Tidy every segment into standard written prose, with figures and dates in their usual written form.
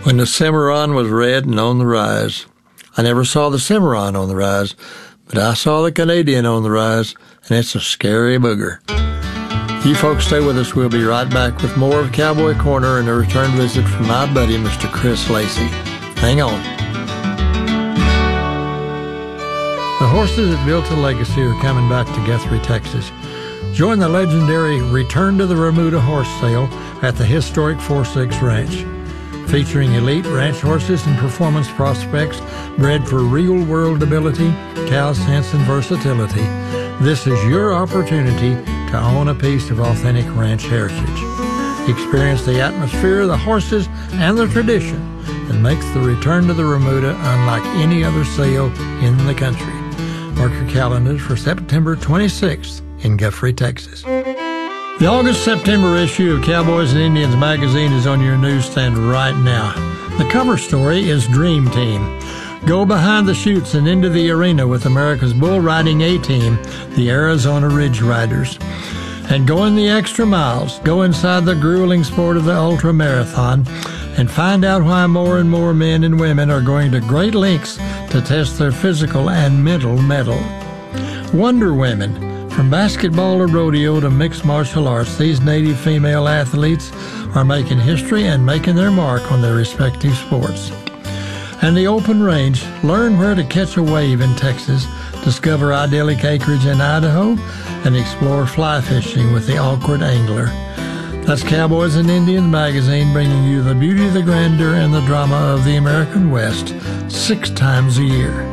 When the Cimarron was red and on the rise. I never saw the Cimarron on the rise, but I saw the Canadian on the rise, and it's a scary booger. You folks stay with us. We'll be right back with more of Cowboy Corner and a return visit from my buddy, Mr. Chris Lacey. Hang on. The horses that built a legacy are coming back to Guthrie, Texas. Join the legendary Return to the Remuda horse sale at the historic 4-6 Ranch. Featuring elite ranch horses and performance prospects bred for real-world ability, cow sense, and versatility, this is your opportunity to own a piece of authentic ranch heritage. Experience the atmosphere, the horses, and the tradition that makes the Return to the Remuda unlike any other sale in the country. Mark your calendars for September 26th in Guthrie, Texas. The August-September issue of Cowboys and Indians magazine is on your newsstand right now. The cover story is Dream Team. Go behind the chutes and into the arena with America's bull riding A-team, the Arizona Ridge Riders. And go in the extra miles. Go inside the grueling sport of the ultra marathon and find out why more and more men and women are going to great lengths to test their physical and mental mettle. Wonder Women. From basketball to rodeo to mixed martial arts, these native female athletes are making history and making their mark on their respective sports. And the open range, learn where to catch a wave in Texas, discover idyllic acreage in Idaho, and explore fly fishing with the awkward angler. That's Cowboys and Indians magazine, bringing you the beauty, the grandeur, and the drama of the American West 6 times a year.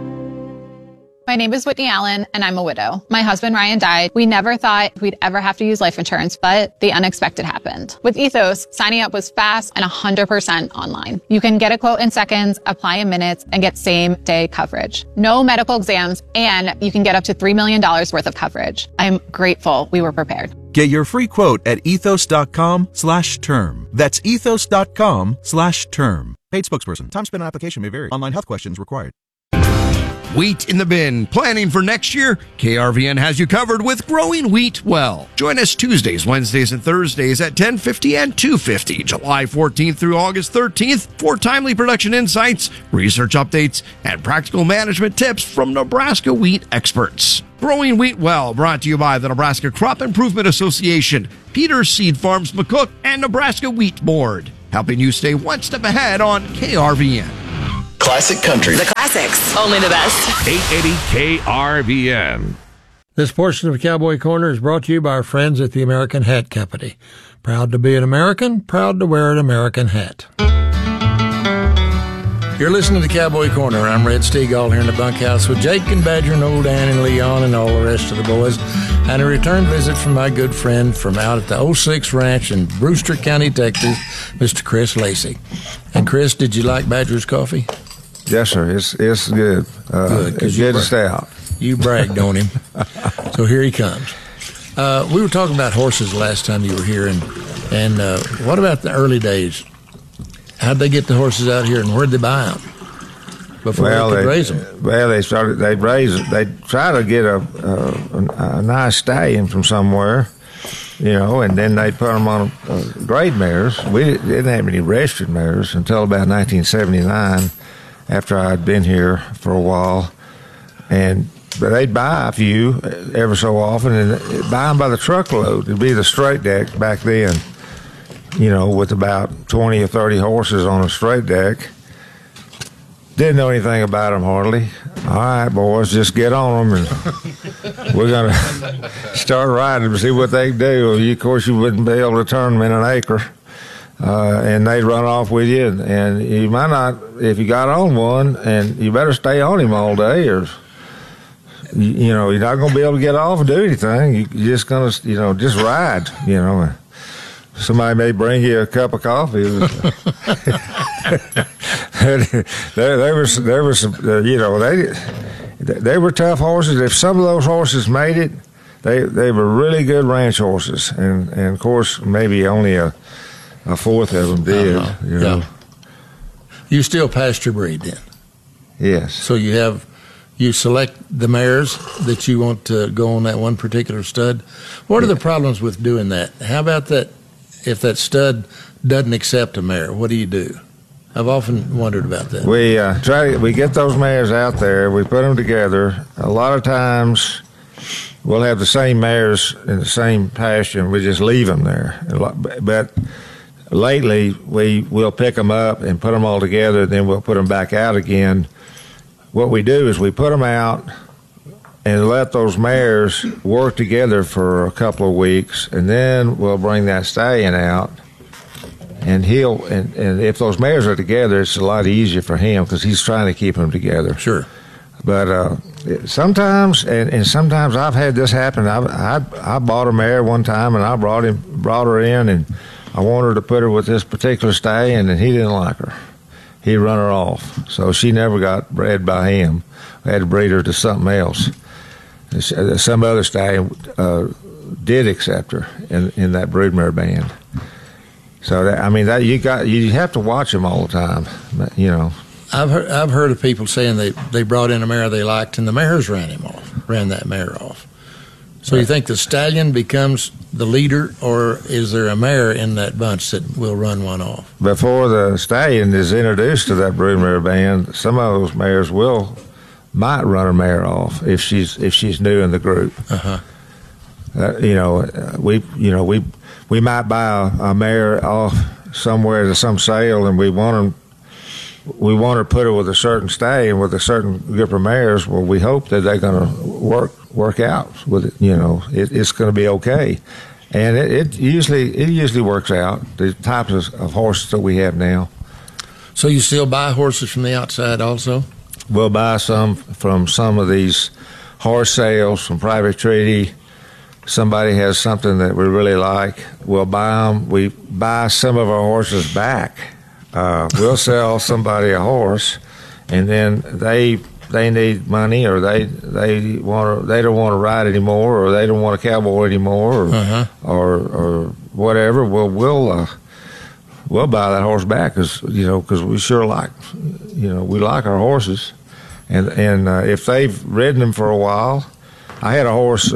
My name is Whitney Allen, and I'm a widow. My husband, Ryan, died. We never thought we'd ever have to use life insurance, but the unexpected happened. With Ethos, signing up was fast and 100% online. You can get a quote in seconds, apply in minutes, and get same-day coverage. No medical exams, and you can get up to $3 million worth of coverage. I'm grateful we were prepared. Get your free quote at ethos.com/term. That's ethos.com/term. Paid spokesperson. Time spent on application may vary. Online health questions required. Wheat in the bin. Planning for next year? KRVN has you covered with Growing Wheat Well. Join us Tuesdays, Wednesdays, and Thursdays at 10:50 and 2:50, July 14th through August 13th for timely production insights, research updates, and practical management tips from Nebraska wheat experts. Growing Wheat Well, brought to you by the Nebraska Crop Improvement Association, Peters Seed Farms McCook, and Nebraska Wheat Board, helping you stay one step ahead on KRVN. Classic country. The classics. Only the best. 880 KRVN. This portion of Cowboy Corner is brought to you by our friends at the American Hat Company. Proud to be an American, proud to wear an American hat. You're listening to Cowboy Corner. I'm Red Stegall here in the bunkhouse with Jake and Badger and old Dan and Leon and all the rest of the boys. And a return visit from my good friend from out at the 06 Ranch in Brewster County, Texas, Mr. Chris Lacey. And Chris, did you like Badger's coffee? Yes, sir. It's good. Good. It's good to stay out. You bragged on him. So here he comes. We were talking about horses last time you were here, and what about the early days? How'd they get the horses out here, and where'd they buy them before they could raise them? Well, they'd try to get a nice stallion from somewhere, and then they'd put them on grade mares. We didn't have any registered mares until about 1979. After I'd been here for a while, but they'd buy a few ever so often, and buy them by the truckload. It'd be the straight deck back then, with about 20 or 30 horses on a straight deck. Didn't know anything about them hardly. All right, boys, just get on them, and we're going to start riding to see what they can do. Of course, you wouldn't be able to turn them in an acre. And they'd run off with you, and you might not, if you got on one, and you better stay on him all day, or, you're not going to be able to get off and do anything. You're just going to, just ride, Somebody may bring you a cup of coffee. There were some, they were tough horses. If some of those horses made it, they were really good ranch horses, and of course, maybe only a fourth of them did, Yeah. You still pasture breed then? Yes. So you select the mares that you want to go on that one particular stud. What are the problems with doing that? How about that if that stud doesn't accept a mare? What do you do? I've often wondered about that. We get those mares out there, we put them together. A lot of times we'll have the same mares in the same pasture and we just leave them there. But lately we'll pick them up and put them all together, then we'll put them back out again. What we do is we put them out and let those mares work together for a couple of weeks, and then we'll bring that stallion out. And and if those mares are together, it's a lot easier for him because he's trying to keep them together. Sure. But sometimes, and sometimes I've had this happen. I bought a mare one time, and I brought her in, and I wanted to put her with this particular stallion, and he didn't like her. He run her off, so she never got bred by him. I had to breed her to something else. Some other stallion did accept her in that broodmare band. So you have to watch them all the time, you know. I've heard of people saying they brought in a mare they liked and the mares ran that mare off. So you think the stallion becomes the leader, or is there a mare in that bunch that will run one off? Before the stallion is introduced to that broodmare band, some of those mares might run a mare off if she's new in the group. Uh-huh. We might buy a mare off somewhere to some sale, and we want to put her with a certain stallion with a certain group of mares. Well, we hope that they're going to work out with it. You know, it's going to be okay, and it usually works out. The types of horses that we have now. So you still buy horses from the outside also? We'll buy some from some of these horse sales from private treaty. Somebody has something that we really like, we'll buy them. We buy some of our horses back. We'll sell somebody a horse, and then they need money, or they don't want to ride anymore, or they don't want a cowboy anymore, or whatever. Well, we'll buy that horse back because we sure we like our horses, and if they've ridden them for a while. I had a horse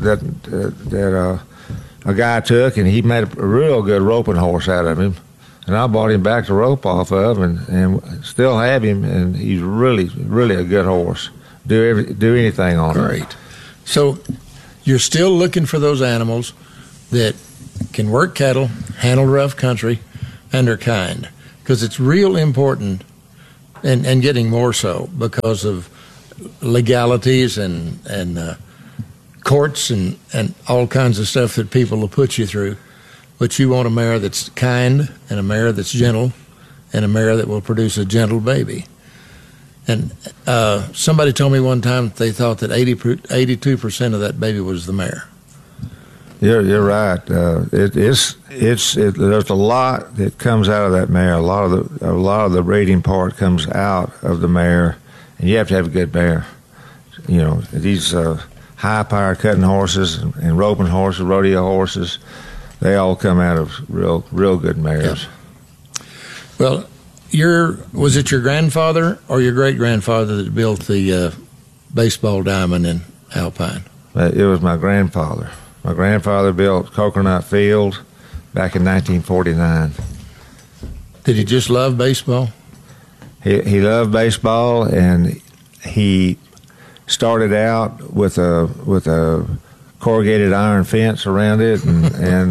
that a guy took, and he made a real good roping horse out of him, and I bought him back to rope off of, and still have him, and he's really, really a good horse. Do anything on him. Great. So you're still looking for those animals that can work cattle, handle rough country, and are kind, because it's real important, and getting more so because of legalities and courts and all kinds of stuff that people will put you through. But you want a mare that's kind, and a mare that's gentle, and a mare that will produce a gentle baby. And somebody told me one time that they thought that 82% of that baby was the mare. You're right. There's a lot that comes out of that mare. A lot of the breeding part comes out of the mare, and you have to have a good mare. You know, these high power cutting horses and roping horses, rodeo horses, they all come out of real good mares. Yeah. Well, was it your grandfather or your great grandfather that built the baseball diamond in Alpine? It was my grandfather. My grandfather built Coconut Field back in 1949. Did he just love baseball? He loved baseball, and he started out with a corrugated iron fence around it, and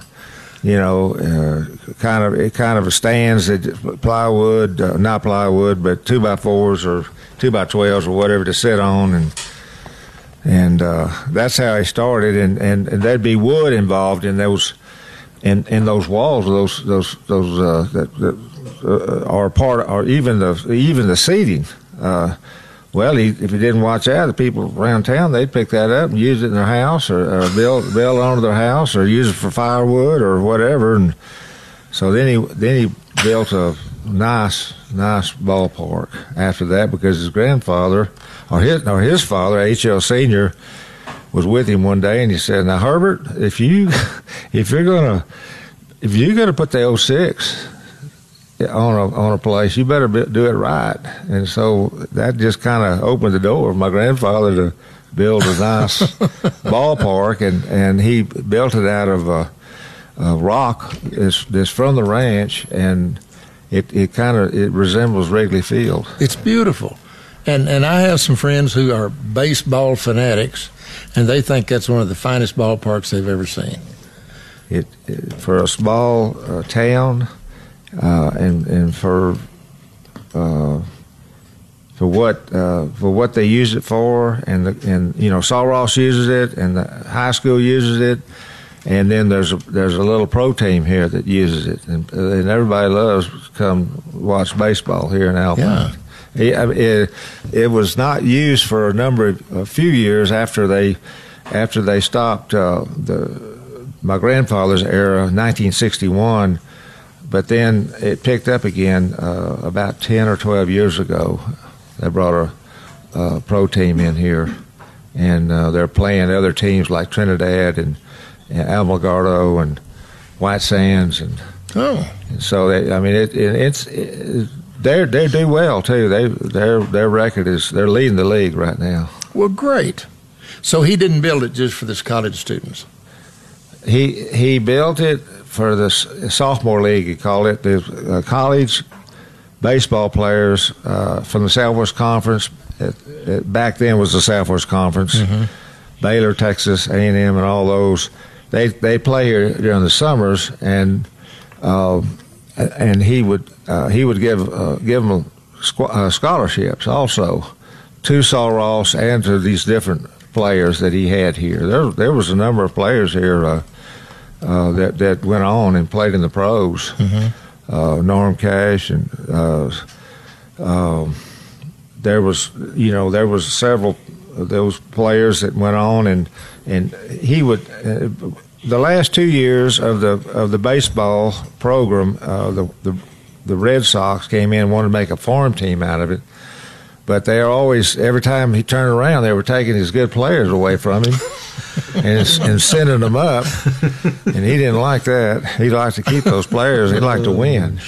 kind of a stands that plywood, not plywood, but 2x4s or 2x12s or whatever to sit on, and that's how he started, and there'd be wood involved in those walls, those that are part, or even the seating. If he didn't watch out, the people around town, they'd pick that up and use it in their house, or build onto their house, or use it for firewood or whatever. And so then he built a nice ballpark after that, because his grandfather, or his father, H.L. Sr., was with him one day, and he said, "Now, Herbert, if you're gonna put the 06 on a place, you better do it right." And so that just kind of opened the door for my grandfather to build a nice ballpark, and he built it out of rock that's from the ranch, and it resembles Wrigley Field. It's beautiful. And I have some friends who are baseball fanatics, and they think that's one of the finest ballparks they've ever seen. It for a small town, and for what they use it for, and Sul Ross uses it, and the high school uses it, and then there's a little pro team here that uses it, and everybody loves to come watch baseball here in Alpine. Yeah. It was not used for a few years after they stopped my grandfather's era, 1961, but then it picked up again about 10 or 12 years ago. They brought a pro team in here, and they're playing other teams like Trinidad and Alamogordo and White Sands, and so they do well too. Their record is they're leading the league right now. Well, great. So he didn't build it just for this college students. He built it for the sophomore league. He called it the college baseball players from the Southwest Conference. Back then was the Southwest Conference. Mm-hmm. Baylor, Texas A&M, and all those. They play here during the summers, and he would give them scholarships also to Sul Ross and to these different players that he had here. There was a number of players here that went on and played in the pros. Mm-hmm. Norm Cash, and there was several of those players that went on, and he would. The last 2 years of the baseball program, the Red Sox came in and wanted to make a farm team out of it, but they are always, every time he turned around, they were taking his good players away from him and sending them up, and he didn't like that. He liked to keep those players. He liked to win.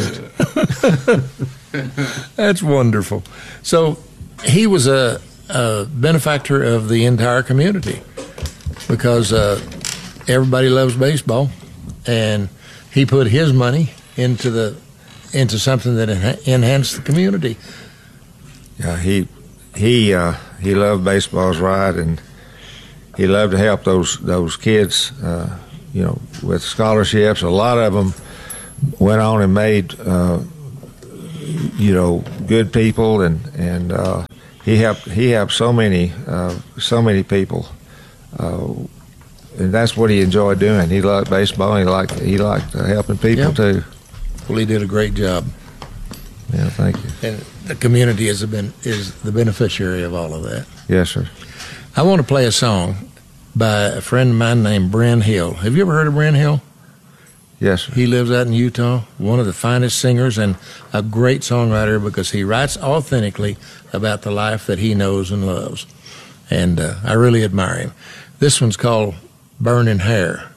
That's wonderful. So he was a benefactor of the entire community because everybody loves baseball, and he put his money into something that enhanced the community. Yeah, he loved baseball's right, and he loved to help those kids, with scholarships. A lot of them went on and made, good people, and he helped so many people, and that's what he enjoyed doing. He liked baseball, and he liked helping people too. Well, he did a great job. Yeah, thank you. And the community is the beneficiary of all of that. Yes, sir. I want to play a song by a friend of mine named Bren Hill. Have you ever heard of Bren Hill? Yes, sir. He lives out in Utah, one of the finest singers and a great songwriter because he writes authentically about the life that he knows and loves. And I really admire him. This one's called Burning Hair.